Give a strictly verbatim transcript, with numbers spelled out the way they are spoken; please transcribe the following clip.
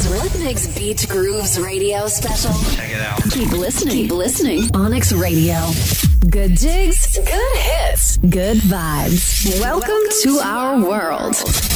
Rhythmix Beat Grooves radio special. Check it out. Keep listening. Keep listening. Onyx Radio. Good jigs. Good hits. Good vibes. Welcome, Welcome to, to our world. world.